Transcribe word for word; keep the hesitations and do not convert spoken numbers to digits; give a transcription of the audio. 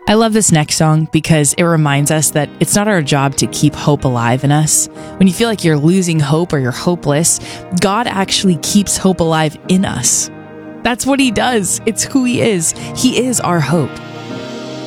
I love this next song because it reminds us that it's not our job to keep hope alive in us. When you feel like you're losing hope or you're hopeless, God actually keeps hope alive in us. That's what he does. It's who he is. He is our hope.